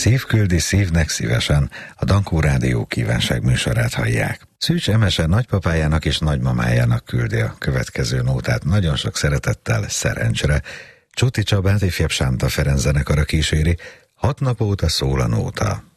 Szív küldi szívnek szívesen, a Dankó Rádió kívánság műsorát hallják. Szűcs Emese nagypapájának és nagymamájának küldi a következő nótát nagyon sok szeretettel, Szerencsre. Csuti Csabát ifjabb Sánta Ferenc zenekara kíséri, 6 nap óta szól a nóta.